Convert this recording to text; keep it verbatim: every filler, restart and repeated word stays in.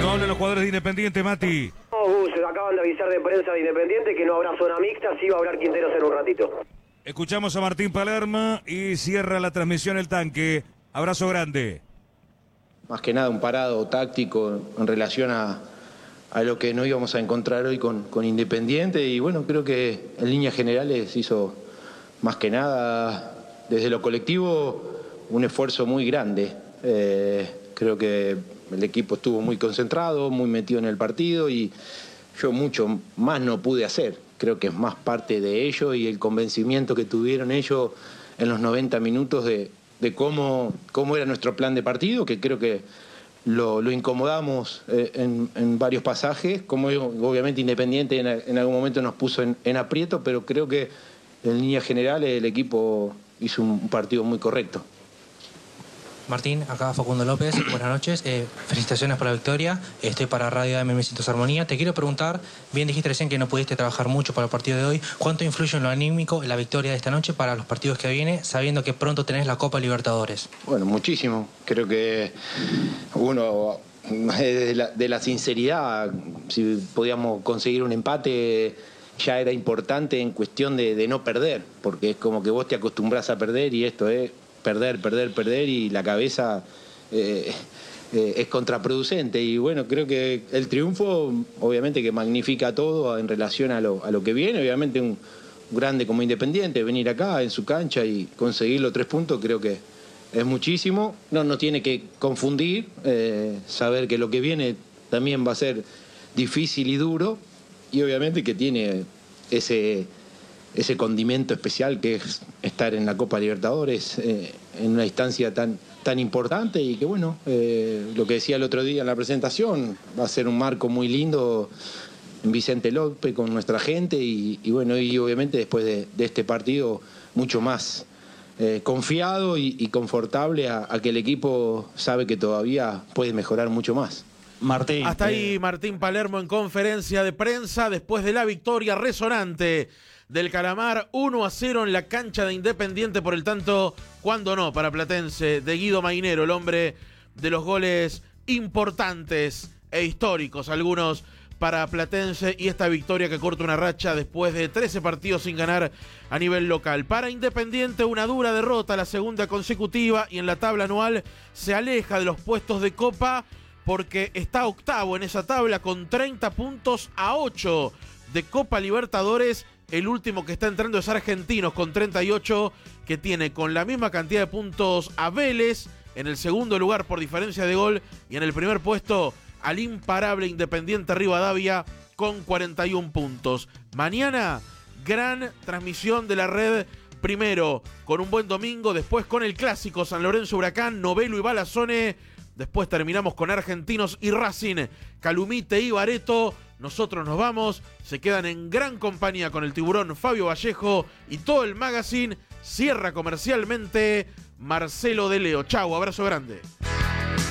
No hablan los jugadores de Independiente, Mati. No, Gus, acaban de avisar de prensa de Independiente que no habrá zona mixta, sí va a hablar Quinteros en un ratito. Escuchamos a Martín Palermo y cierra la transmisión el tanque. Abrazo grande. Más que nada un parado táctico en relación a, a lo que no íbamos a encontrar hoy con, con Independiente, y bueno, creo que en líneas generales hizo más que nada desde lo colectivo un esfuerzo muy grande. Eh, creo que el equipo estuvo muy concentrado, muy metido en el partido, y yo mucho más no pude hacer. Creo que es más parte de ello y el convencimiento que tuvieron ellos en los noventa minutos de, de cómo, cómo era nuestro plan de partido, que creo que lo, lo incomodamos eh, en, en varios pasajes, como obviamente Independiente en, en algún momento nos puso en, en aprieto, pero creo que en líneas generales el equipo hizo un partido muy correcto. Martín, acá Facundo López, buenas noches, eh, felicitaciones por la victoria, estoy para Radio M M cientos Armonía. Te quiero preguntar, bien dijiste recién que no pudiste trabajar mucho para el partido de hoy, ¿cuánto influye en lo anímico la victoria de esta noche para los partidos que viene, sabiendo que pronto tenés la Copa Libertadores? Bueno, muchísimo, creo que uno de la, de la sinceridad, si podíamos conseguir un empate ya era importante en cuestión de, de no perder, porque es como que vos te acostumbras a perder y esto es perder, perder, perder, y la cabeza eh, eh, es contraproducente. Y bueno, creo que el triunfo obviamente que magnifica todo en relación a lo, a lo que viene. Obviamente un grande como Independiente, venir acá en su cancha y conseguir los tres puntos, creo que es muchísimo. No nos tiene que confundir, eh, saber que lo que viene también va a ser difícil y duro, y obviamente que tiene ese... ese condimento especial que es estar en la Copa Libertadores eh, en una instancia tan, tan importante, y que bueno, eh, lo que decía el otro día en la presentación, va a ser un marco muy lindo en Vicente López con nuestra gente, y, y bueno, y obviamente después de, de este partido mucho más eh, confiado y, y confortable a, a que el equipo sabe que todavía puede mejorar mucho más. Martín. Hasta ahí Martín Palermo en conferencia de prensa después de la victoria resonante del Calamar, uno a cero en la cancha de Independiente. Por el tanto, cuando no, para Platense, de Guido Mainero, el hombre de los goles importantes e históricos, algunos para Platense, y esta victoria que corta una racha después de trece partidos sin ganar a nivel local. Para Independiente, una dura derrota, la segunda consecutiva, y en la tabla anual se aleja de los puestos de Copa porque está octavo en esa tabla con treinta puntos a ocho de Copa Libertadores. El último que está entrando es Argentinos con treinta y ocho, que tiene con la misma cantidad de puntos a Vélez en el segundo lugar por diferencia de gol, y en el primer puesto al imparable Independiente Rivadavia con cuarenta y un puntos. Mañana, gran transmisión de la red, primero con un buen domingo, después con el clásico San Lorenzo Huracán, Novelo y Balazone, después terminamos con Argentinos y Racing, Calumite y Bareto. Nosotros nos vamos, se quedan en gran compañía con el tiburón Fabio Vallejo y todo el magazine. Cierra comercialmente Marcelo de Leo. Chau, abrazo grande.